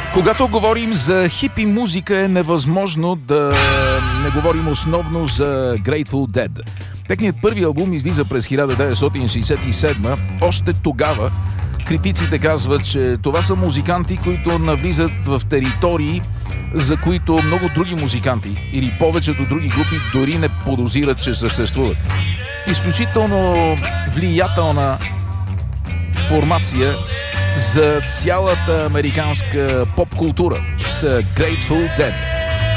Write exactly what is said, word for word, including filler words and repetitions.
Когато говорим за хипи музика, е невъзможно да не говорим основно за Grateful Dead. Техният първи албум излиза през хиляда деветстотин шейсет и седма. Още тогава критиците казват, че това са музиканти, които навлизат в територии, за които много други музиканти или повечето други групи дори не подозират, че съществуват. Изключително влиятелна формация за цялата американска поп-култура са Grateful Dead.